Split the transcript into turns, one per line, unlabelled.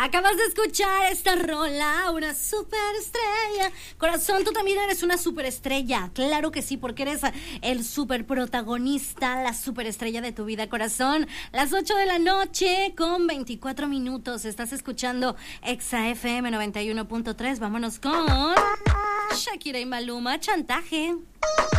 Acabas de escuchar esta rola, una superestrella. Corazón, tú también eres una superestrella. Claro que sí, porque eres el superprotagonista, la superestrella de tu vida, corazón. Las 8 de la noche con 24 minutos. Estás escuchando Exa FM 91.3. Vámonos con Shakira y Maluma, Chantaje.